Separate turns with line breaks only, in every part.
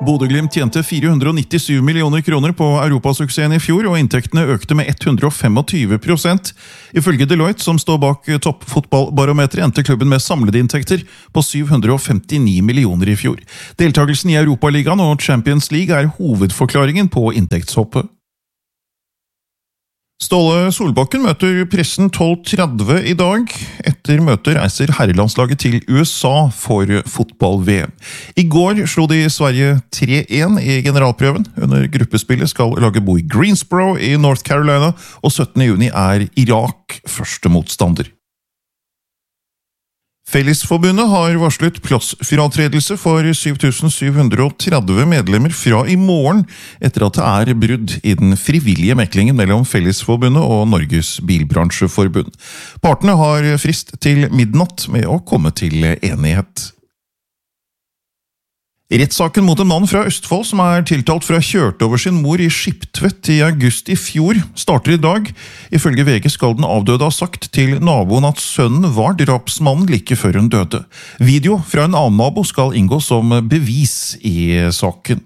Bodø/Glimt tjente 497 millioner kroner på europasuksessen I fjor, og inntektene økte med 125%. Ifølge Deloitte, som står bak toppfotballbarometeret, endte klubben med samlede inntekter på 759 millioner I fjor. Deltagelsen I Europaligaen og Champions League hovedforklaringen på inntektshoppet. Ståle Solbakken møter pressen 12:30 I dag. Etter møtet reiser herrelandslaget til USA for fotball-VM. I går slo de Sverige 3-1 I generalprøven. Under gruppespillet skal laget bo I Greensboro I North Carolina, og 17. juni Irak første motstander. Fellesforbundet har varslet plassfratredelse for 7730 medlemmer fra I morgen, etter at det brudd I den frivillige meklingen mellom Fellesforbundet og Norges bilbransjeforbund. Partene har frist til midnatt med å komme til enighet. Rettssaken mot en mann fra Østfold som tiltalt for å ha kjørt over sin mor I Skiptvet I august I fjor, starter I dag. Ifølge VG skal den avdøde ha sagt til naboen at sønnen var drapsmannen like før hun døde. Video fra en annen nabo skal inngå som bevis I saken.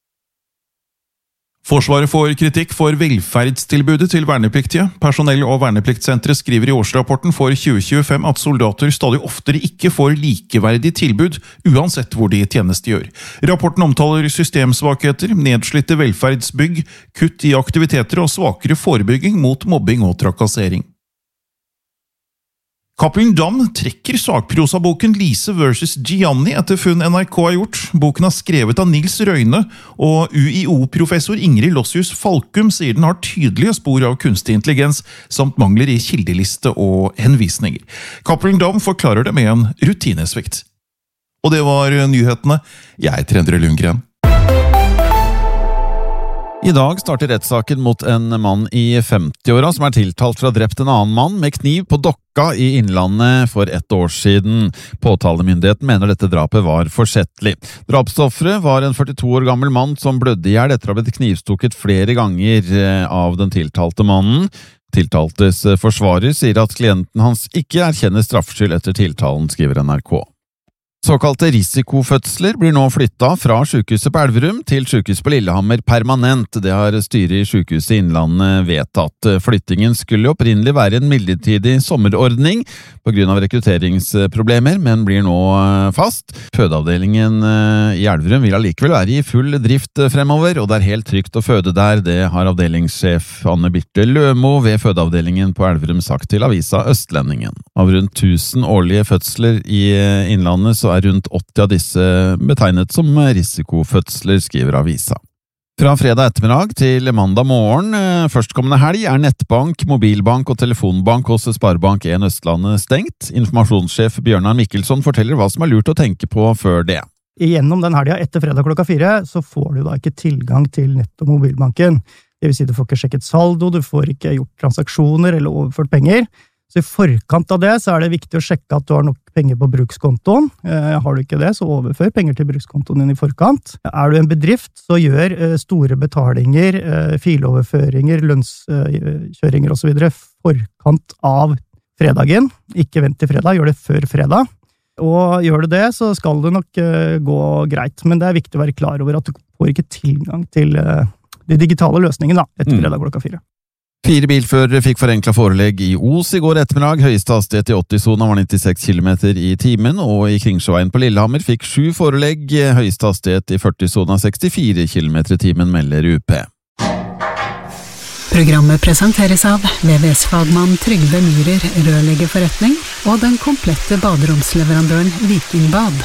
Forsvaret får kritikk for velferdstilbudet til vernepliktige. Personell- og vernepliktsenteret skriver I årsrapporten for 2025 at soldater stadig oftere ikke får likeverdig tilbud, uansett hvor de tjenestegjør. Rapporten omtaler systemsvakheter, nedslitte velferdsbygg, kutt I aktiviteter og svakere forebygging mot mobbing og trakassering. Cappelen Damm trekker sakprosaboken Lise vs. Gianni etter funn NRK har gjort. Boken skrevet av Nils Røyne, og UiO-professor Ingrid Lossius Falkum sier den har tydelige spor av kunstig intelligens, samt mangler I kildeliste og henvisninger. Cappelen Damm forklarer det med en rutinesvikt. Og det var nyhetene. Jeg heter Endre Lundgren.
I dag starter rettssaken mot en mann I 50-åra som tiltalt for å ha drept en annen mann med kniv på Dokka I Innlandet for 1 år siden. Påtalemyndigheten mener dette drapet var forsettlig. Drapsofferet var en 42 år gammel mann som blødde I hjel etter å ha blitt knivstukket flere ganger av den tiltalte mannen. Tiltaltes forsvarer sier at klienten hans ikke erkjenner straffskyld etter tiltalen, skriver NRK. Såkalte risikofødsler blir nå flyttet fra sykehuset på Elverum til sykehuset på Lillehammer permanent. Det har styret I sykehuset Innlandet vedtatt. Flyttingen skulle opprinnelig være en midlertidig sommerordning på grunn av rekrutteringsproblemer, men blir nå fast. Fødeavdelingen I Elverum vil allikevel være I full drift fremover, og det helt trygt å føde der. Det har avdelingssjef Anne Birte Lømo ved fødeavdelingen på Elverum sagt til avisa Østlendingen. Av rundt 1000 årlige fødsler I Innlandet så rundt 80 av disse betegnet som risikofødsler, skriver avisa. Fra fredag ettermiddag til mandag morgen førstkommende helg nettbank, mobilbank og telefonbank hos Sparebank 1 Østlandet stengt. Informasjonssjef Bjørnar Mikkelsson forteller hva som lurt å tenke på før det.
Gjennom den helgen etter fredag klokka 4 så får du da ikke tilgang til nett- og mobilbanken. Det vil si du får ikke sjekket saldo, du får ikke gjort transaksjoner eller overført penger. Så I forkant av det så det viktig å sjekke at du har nok penger på brukskontoen. Har du ikke det, så overfør penger til brukskontoen din I forkant. Du en bedrift, så gjør store betalinger, filoverføringer, lønnskjøringer og så videre forkant av fredagen. Ikke vent til fredag, gjør det før fredag. Og gjør du det, så skal det nok gå greit. Men det viktig å være klar over at du får ikke tilgang til de digitale løsningene etter fredag klokka 4.
4 bilførere fikk forenklet forelegg I Os I går ettermiddag. Høyeste hastighet I 80-zonen var 96 km I timen, og I Kringsjøveien på Lillehammer fikk 7 forelegg. Høyeste hastighet I 40-zonen 64 km I timen, melder UP.
Programmet presenteres av VVS-fagmann Trygve Myhrer, rørleggerforretning, og den komplette baderomsleverandøren Viking Bad.